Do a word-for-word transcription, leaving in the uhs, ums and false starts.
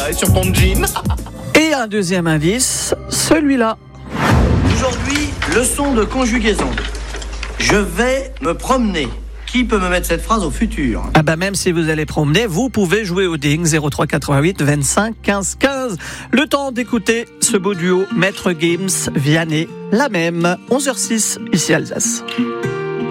et sur ton jean. Et un deuxième indice, celui-là. Aujourd'hui, leçon de conjugaison. Je vais me promener. Qui peut me mettre cette phrase au futur ? Ah bah même si vous allez promener, vous pouvez jouer au ding zéro trois quatre-vingt-huit vingt-cinq quinze quinze. Le temps d'écouter ce beau duo Maître Gims, Vianney, la même, onze heures six, ici Alsace.